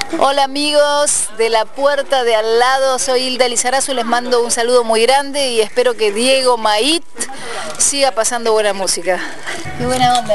Hola amigos de la puerta de al lado, soy Hilda Lizarazu, les mando un saludo muy grande y espero que Diego Mait siga pasando buena música. Qué buena onda.